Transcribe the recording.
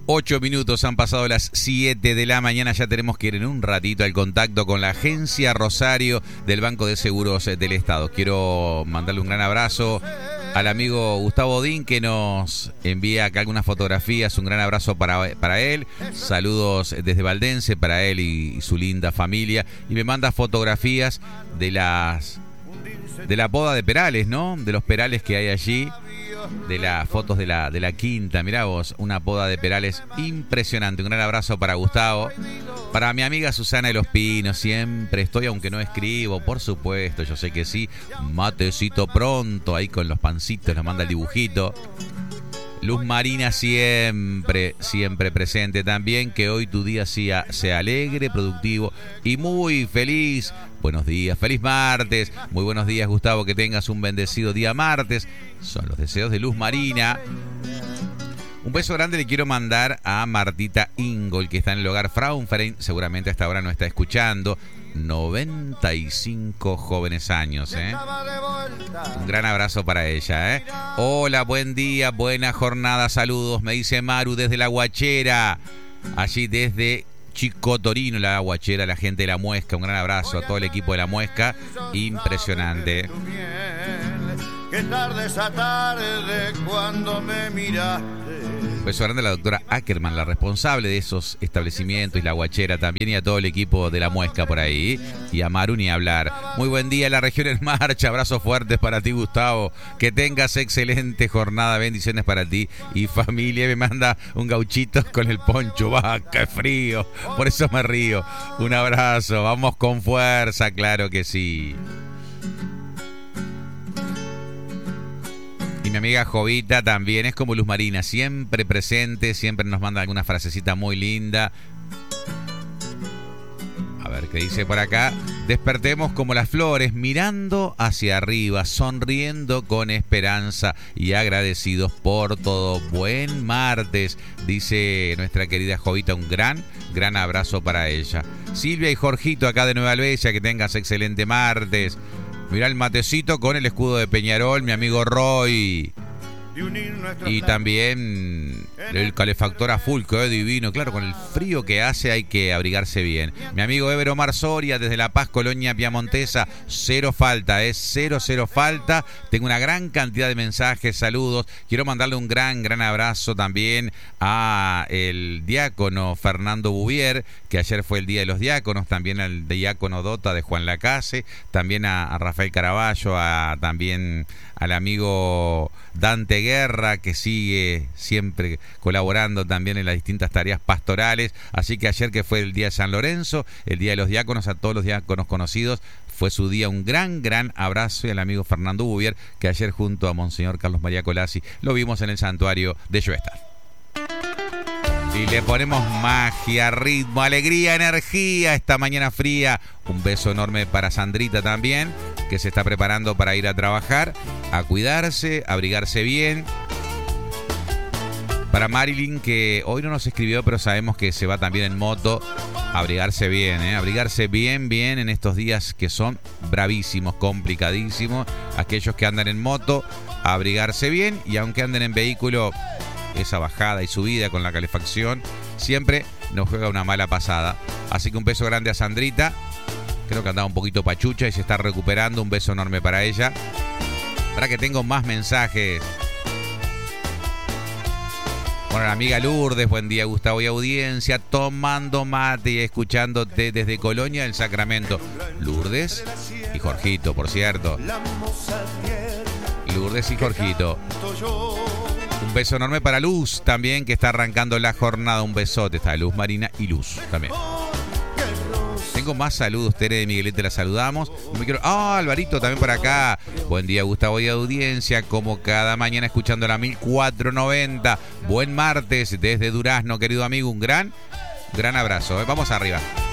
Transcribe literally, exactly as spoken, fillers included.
Ocho minutos han pasado las siete de la mañana. Ya tenemos que ir en un ratito al contacto con la Agencia Rosario del Banco de Seguros del Estado. Quiero mandarle un gran abrazo al amigo Gustavo Odín, que nos envía acá algunas fotografías. Un gran abrazo para, para él. Saludos desde Valdense para él y, y su linda familia. Y me manda fotografías de las de la poda de Perales, ¿no? De los Perales que hay allí. De las fotos de la, de la quinta. Mirá vos, una poda de Perales impresionante. Un gran abrazo para Gustavo. Para mi amiga Susana de los Pinos, siempre estoy, aunque no escribo, por supuesto, yo sé que sí. Matecito pronto, ahí con los pancitos, nos manda el dibujito. Luz Marina siempre, siempre presente también. Que hoy tu día sea, sea alegre, productivo y muy feliz. Buenos días, feliz martes. Muy buenos días, Gustavo, que tengas un bendecido día martes. Son los deseos de Luz Marina. Un beso grande le quiero mandar a Martita Ingol, que está en el hogar Frauenfeld. Seguramente hasta ahora no está escuchando. noventa y cinco jóvenes años, ¿eh? Un gran abrazo para ella, ¿eh? Hola, buen día, buena jornada, saludos. Me dice Maru desde La Guachera. Allí desde Chico Torino, La Guachera, la gente de La Muesca. Un gran abrazo a todo el equipo de La Muesca. Impresionante. Qué tarde esa tarde cuando me miraste. Un beso grande a la doctora Ackerman, la responsable de esos establecimientos, y La Guachera también, y a todo el equipo de La Muesca por ahí. Y a Maru ni hablar. Muy buen día, la región en marcha. Abrazos fuertes para ti, Gustavo. Que tengas excelente jornada. Bendiciones para ti y familia. Me manda un gauchito con el poncho. Vaca, frío. Por eso me río. Un abrazo. Vamos con fuerza, claro que sí. Y mi amiga Jovita también es como Luz Marina, siempre presente, siempre nos manda alguna frasecita muy linda. A ver qué dice por acá. Despertemos como las flores, mirando hacia arriba, sonriendo con esperanza y agradecidos por todo. Buen martes, dice nuestra querida Jovita. Un gran, gran abrazo para ella. Silvia y Jorgito acá de Nueva Albesia, que tengas excelente martes. Mirá el matecito con el escudo de Peñarol, mi amigo Roy. Y también el calefactor a full, que es divino. Claro, con el frío que hace hay que abrigarse bien. Mi amigo Evero Marsoria desde La Paz, Colonia Piamontesa. Cero falta, es ¿eh? cero, cero falta. Tengo una gran cantidad de mensajes, saludos. Quiero mandarle un gran, gran abrazo también a el diácono Fernando Bouvier, que ayer fue el Día de los Diáconos. También al diácono Dota de Juan Lacase. También a, a Rafael Caraballo, a, también al amigo Dante Guerra, que sigue siempre colaborando también en las distintas tareas pastorales. Así que ayer, que fue el Día de San Lorenzo, el Día de los Diáconos, a todos los diáconos conocidos, fue su día. Un gran, gran abrazo. Y al amigo Fernando Bouvier, que ayer junto a Monseñor Carlos María Colasi lo vimos en el santuario de Joestar. Y le ponemos magia, ritmo, alegría, energía esta mañana fría. Un beso enorme para Sandrita también, que se está preparando para ir a trabajar, a cuidarse, a abrigarse bien. Para Marilyn, que hoy no nos escribió, pero sabemos que se va también en moto, a abrigarse bien, ¿eh? Abrigarse bien, bien en estos días que son bravísimos, complicadísimos. Aquellos que andan en moto, a abrigarse bien, y aunque anden en vehículo, esa bajada y subida con la calefacción siempre nos juega una mala pasada. Así que un beso grande a Sandrita. Creo que andaba un poquito pachucha y se está recuperando. Un beso enorme para ella. Para que tengo más mensajes. Bueno, la amiga Lourdes, buen día, Gustavo y audiencia, tomando mate y escuchándote desde Colonia del Sacramento. Lourdes y Jorgito, por cierto. Lourdes y Jorgito. Un beso enorme para Luz también, que está arrancando la jornada. Un besote. Está Luz Marina y Luz también. Tengo más saludos. Tere de Miguelete, la saludamos. No me quiero... Ah, Alvarito también por acá. Buen día, Gustavo y audiencia. Como cada mañana escuchando la mil cuatrocientos noventa. Buen martes desde Durazno, querido amigo. Un gran, gran abrazo. Vamos arriba.